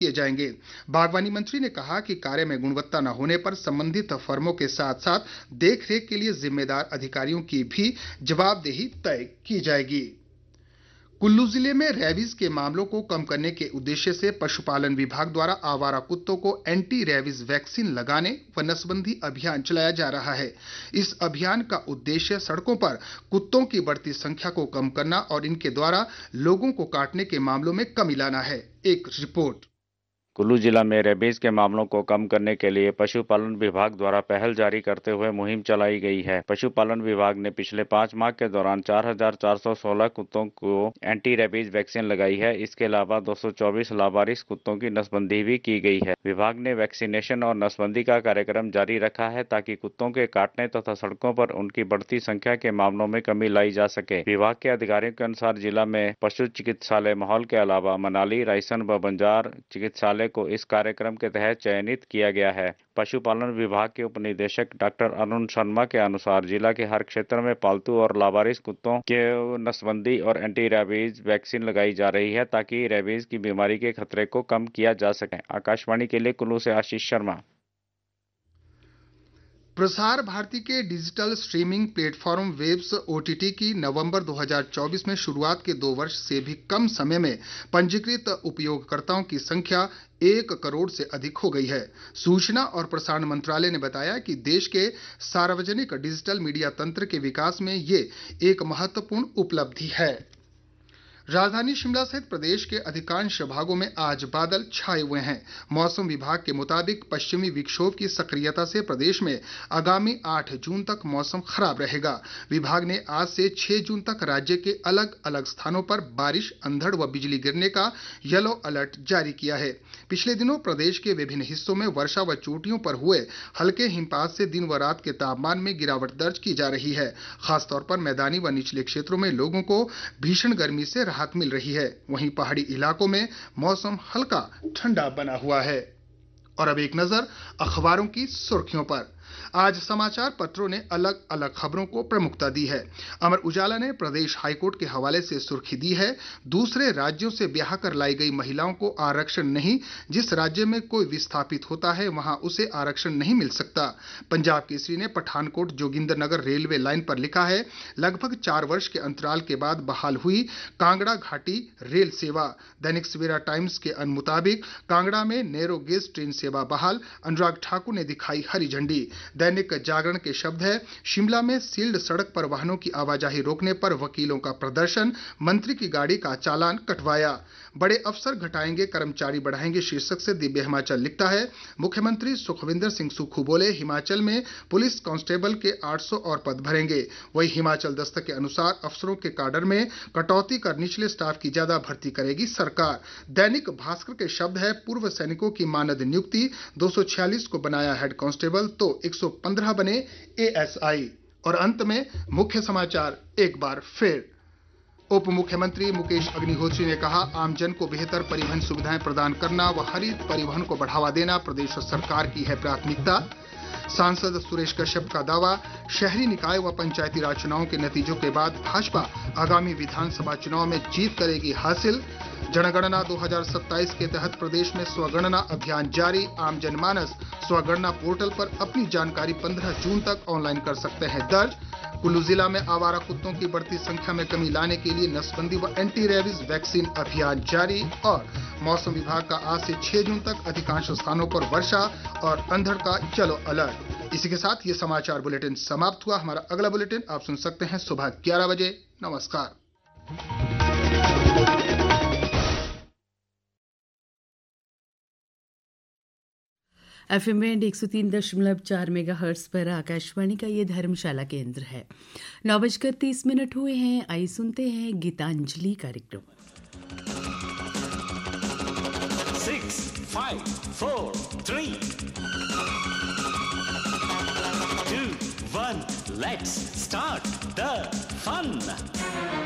किए जाएंगे। बागवानी मंत्री ने कहा कि कार्य में गुणवत्ता न होने पर संबंधित फर्मों के साथ साथ देखरेख के लिए जिम्मेदार अधिकारियों की भी जवाबदेही तय की जाएगी। कुल्लू जिले में रेबीज के मामलों को कम करने के उद्देश्य से पशुपालन विभाग द्वारा आवारा कुत्तों को एंटी रेबीज वैक्सीन लगाने व नसबंदी अभियान चलाया जा रहा है। इस अभियान का उद्देश्य सड़कों पर कुत्तों की बढ़ती संख्या को कम करना और इनके द्वारा लोगों को काटने के मामलों में कमी लाना है। एक रिपोर्ट। कुल्लू जिला में रेबीज के मामलों को कम करने के लिए पशुपालन विभाग द्वारा पहल जारी करते हुए मुहिम चलाई गई है। पशुपालन विभाग ने पिछले 5 माह के दौरान 4,416 कुत्तों को एंटी रेबीज वैक्सीन लगाई है। इसके अलावा 224 लावारिस कुत्तों की नसबंदी भी की गई है। विभाग ने वैक्सीनेशन और नसबंदी का कार्यक्रम जारी रखा है ताकि कुत्तों के काटने तथा सड़कों पर उनकी बढ़ती संख्या के मामलों में कमी लाई जा सके। विभाग के अधिकारियों के अनुसार जिला में पशु चिकित्सालय माहौल के अलावा मनाली, रायसन व बंजार चिकित्सालय को इस कार्यक्रम के तहत चयनित किया गया है। पशुपालन विभाग के उप निदेशक डॉक्टर अरुण शर्मा के अनुसार जिला के हर क्षेत्र में पालतू और लावारिस कुत्तों के नसबंदी और एंटी रेबीज वैक्सीन लगाई जा रही है ताकि रेबीज की बीमारी के खतरे को कम किया जा सके। आकाशवाणी के लिए कुल्लू से आशीष शर्मा। प्रसार भारती के digital streaming platform webs OTT की नवंबर 2024 में शुरुआत के 2 वर्ष से भी कम समय में पंजीकृत उपयोगकर्ताओं की संख्या 1 करोड़ से अधिक हो गई है। सूचना और प्रसारण मंत्रालय ने बताया कि देश के सार्वजनिक डिजिटल मीडिया तंत्र के विकास में ये एक महत्वपूर्ण उपलब्धि है। राजधानी शिमला सहित प्रदेश के अधिकांश भागों में आज बादल छाए हुए हैं। मौसम विभाग के मुताबिक पश्चिमी विक्षोभ की सक्रियता से प्रदेश में आगामी 8 जून तक मौसम खराब रहेगा। विभाग ने आज से 6 जून तक राज्य के अलग अलग स्थानों पर बारिश, अंधड़ व बिजली गिरने का येलो अलर्ट जारी किया है। पिछले दिनों प्रदेश के विभिन्न हिस्सों में वर्षा व चोटियों पर हुए हल्के हिमपात से दिन व रात के तापमान में गिरावट दर्ज की जा रही है। खासतौर पर मैदानी व निचले क्षेत्रों में लोगों को भीषण गर्मी से राहत मिल रही है। वहीं पहाड़ी इलाकों में मौसम हल्का ठंडा बना हुआ है। और अब एक नजर अखबारों की सुर्खियों पर। आज समाचार पत्रों ने अलग अलग खबरों को प्रमुखता दी है। अमर उजाला ने प्रदेश हाईकोर्ट के हवाले से सुर्खी दी है, दूसरे राज्यों से ब्याह कर लाई गई महिलाओं को आरक्षण नहीं, जिस राज्य में कोई विस्थापित होता है वहां उसे आरक्षण नहीं मिल सकता। पंजाब केसरी ने पठानकोट जोगिंदरनगर रेलवे लाइन पर लिखा है, लगभग 4 वर्ष के अंतराल के बाद बहाल हुई कांगड़ा घाटी रेल सेवा। दैनिक सवेरा टाइम्स के मुताबिक कांगड़ा में नैरो गेज ट्रेन सेवा बहाल, अनुराग ठाकुर ने दिखाई हरी झंडी। दैनिक जागरण के शब्द है, शिमला में सील्ड सड़क पर वाहनों की आवाजाही रोकने पर वकीलों का प्रदर्शन, मंत्री की गाड़ी का चालान कटवाया। बड़े अफसर घटाएंगे, कर्मचारी बढ़ाएंगे शीर्षक से दिव्य हिमाचल लिखता है, मुख्यमंत्री सुखविंदर सिंह सुक्खू बोले हिमाचल में पुलिस कांस्टेबल के 800 और पद भरेंगे। वही हिमाचल दस्तक के अनुसार अफसरों के काडर में कटौती कर निचले स्टाफ की ज्यादा भर्ती करेगी सरकार। दैनिक भास्कर के शब्द है, पूर्व सैनिकों की मानद नियुक्ति, 246 को बनाया हेड कांस्टेबल तो 115 बने एएसआई। और अंत में मुख्य समाचार एक बार फिर। उप मुख्यमंत्री मुकेश अग्निहोत्री ने कहा, आमजन को बेहतर परिवहन सुविधाएं प्रदान करना व हरित परिवहन को बढ़ावा देना प्रदेश सरकार की है प्राथमिकता। सांसद सुरेश कश्यप का दावा, शहरी निकाय व पंचायती राज चुनावों के नतीजों के बाद भाजपा आगामी विधानसभा चुनाव में जीत करेगी हासिल। जनगणना 2027 के तहत प्रदेश में स्वगणना अभियान जारी, आम जनमानस स्वगणना पोर्टल पर अपनी जानकारी 15 जून तक ऑनलाइन कर सकते हैं दर्ज। कुल्लू जिला में आवारा कुत्तों की बढ़ती संख्या में कमी लाने के लिए नसबंदी व एंटी रेबीज वैक्सीन अभियान जारी। और मौसम विभाग का आज से 6 जून तक अधिकांश स्थानों पर वर्षा और अंधड़ का येलो अलर्ट। इसी के साथ ये समाचार बुलेटिन समाप्त हुआ। हमारा अगला बुलेटिन आप सुन सकते हैं सुबह 11 बजे। नमस्कार। एफएम बैंड 103.4 मेगाहर्ट्ज पर आकाशवाणी का ये धर्मशाला केंद्र है। 9:30 हुए हैं। आइए सुनते हैं गीतांजलि कार्यक्रम। 6, 5, 4, 3, 2, 1, let's start the fun.